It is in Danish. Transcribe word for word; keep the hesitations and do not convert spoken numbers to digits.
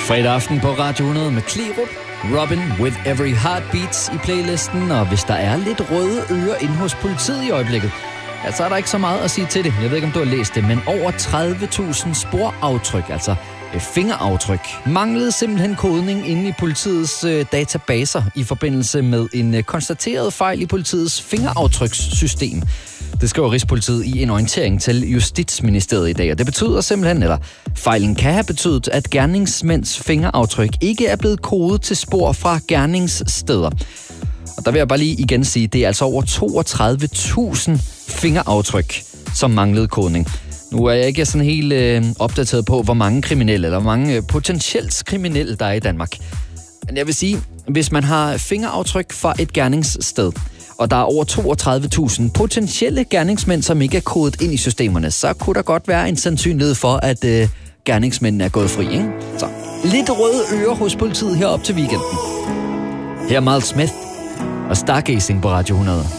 Fredag aften på Radio hundrede med Kleerup, Robin with Every Heartbeats i playlisten, og hvis der er lidt røde ører inde hos politiet i øjeblikket, ja, så er der ikke så meget at sige til det. Jeg ved ikke, om du har læst det, men over tredive tusind sporaftryk, altså fingeraftryk, manglede simpelthen kodning inde i politiets øh, databaser i forbindelse med en øh, konstateret fejl i politiets fingeraftrykssystem. Det skriver Rigspolitiet i en orientering til Justitsministeriet i dag, og det betyder simpelthen, eller fejlen kan have betydet, at gerningsmænds fingeraftryk ikke er blevet kodet til spor fra gerningssteder. Og der vil jeg bare lige igen sige, det er altså over toogtredive tusind fingeraftryk, som manglede kodning. Nu er jeg ikke sådan helt øh, opdateret på, hvor mange kriminelle, eller hvor mange øh, potentielt kriminelle, der er i Danmark. Men jeg vil sige, hvis man har fingeraftryk fra et gerningssted, og der er over toogtredive tusind potentielle gerningsmænd, som ikke er kodet ind i systemerne, så kunne der godt være en sandsynlighed for, at øh, gerningsmændene er gået fri, ikke? Så lidt røde ører hos politiet herop til weekenden. Her er Miles Smith og Stargazing på Radio hundrede.